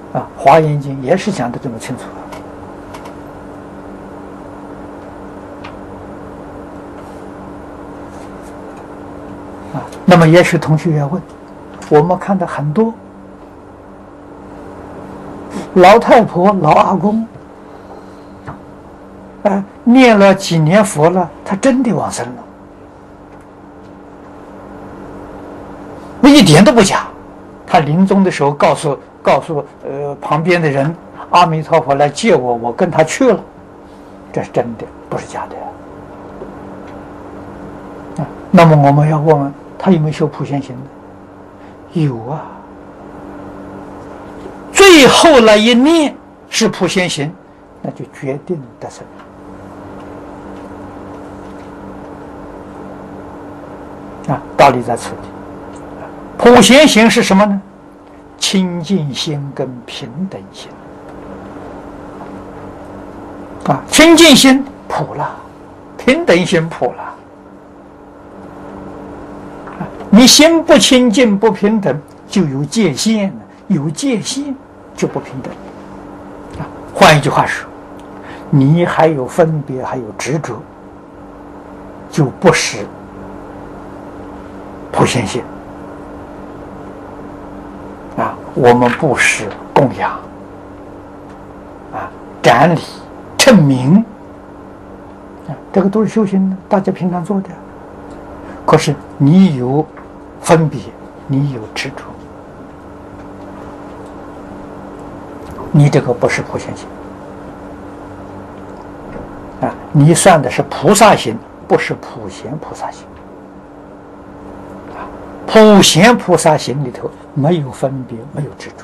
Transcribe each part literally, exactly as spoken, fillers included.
啊，《华严经》也是讲的这么清楚啊。那么也许同学要问，我们看到很多老太婆、老阿公，啊，念了几年佛了，他真的往生了，我一点都不假。他临终的时候告诉告诉呃旁边的人，阿弥陀佛来接我，我跟他去了，这是真的，不是假的。啊，那么我们要问问他有没有修普贤行呢？有啊。最后那一念是普贤行，那就决定得生。啊，道理在此地。普贤行是什么呢？清净心跟平等心。啊，清净心普了，平等心普了。啊，你心不清净不平等，就有界限了，有界限就不平等。啊，换一句话说，你还有分别，还有执着，就不是普贤行。啊，我们布施、供养，啊，展礼、称名，啊，这个都是修行的，大家平常做的。可是你有分别，你有执着，你这个不是普贤行。啊，你算的是菩萨行，不是普贤菩萨行。普贤菩萨行里头没有分别，没有执着，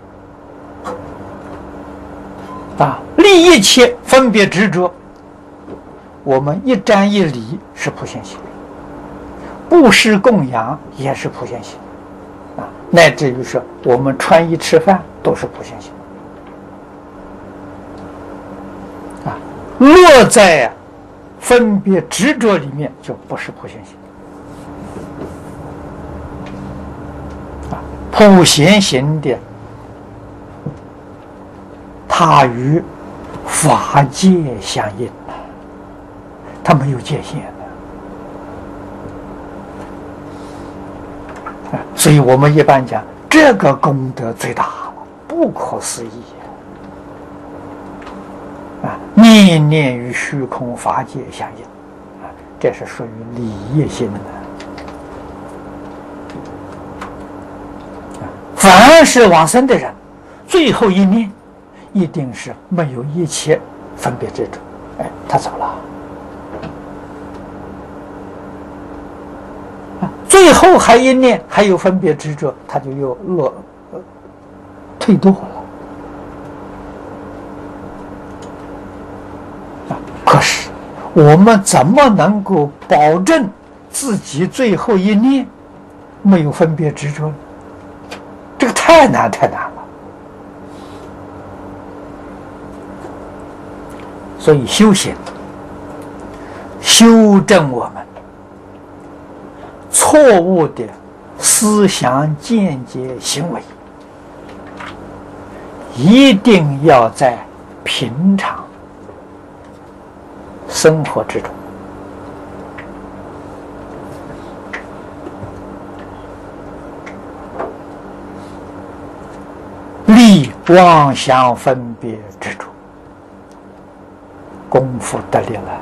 啊，离一切分别执着，我们一瞻一礼是普贤行，布施供养也是普贤行，啊，乃至于说我们穿衣吃饭都是普贤行，啊，落在分别执着里面就不是普贤行。普贤行的，它与法界相应，它没有界限的。所以我们一般讲，这个功德最大了，不可思议啊！念念与虚空法界相应，啊，这是属于理业心的。凡是往生的人，最后一念一定是没有一切分别执着，哎，他走了。啊，最后还一念还有分别执着，他就又落、呃、退堕了。啊，可是我们怎么能够保证自己最后一念没有分别执着呢？这个太难太难了，所以修行修正我们错误的思想见解行为，一定要在平常生活之中立妄想分别执着，功夫得力了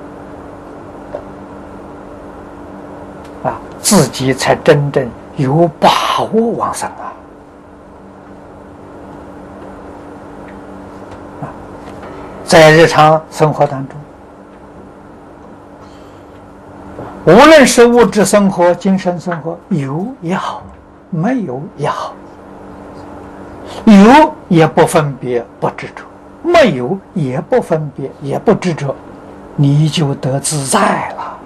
啊，自己才真正有把握往生啊！啊，在日常生活当中，无论是物质生活、精神生活，有也好，没有也好。有也不分别不执着，没有也不分别也不执着，你就得自在了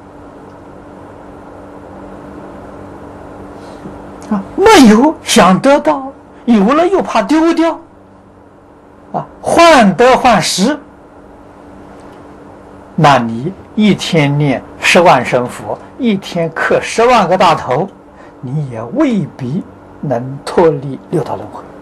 啊！没有想得到，有了又怕丢掉啊，患得患失，那你一天念十万声佛，一天磕十万个大头，你也未必能脱离六道轮回。